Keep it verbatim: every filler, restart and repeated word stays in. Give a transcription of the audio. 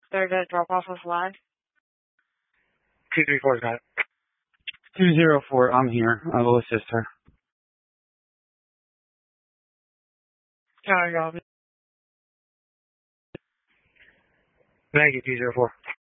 They're to drop off a flag. two three four's got it. two zero four, I'm here. I will assist her. Sorry, Robin. Thank you, two zero four.